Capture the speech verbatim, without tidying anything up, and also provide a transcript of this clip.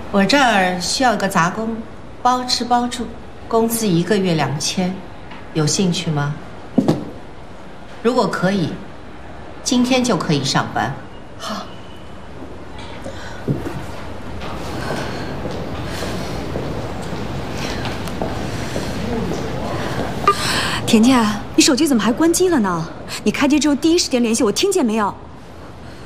我这儿需要个杂工，包吃包住，工资一个月两千，有兴趣吗？如果可以，今天就可以上班。 好。 甜甜，你手机怎么还关机了呢？你开机之后第一时间联系我，听见没有？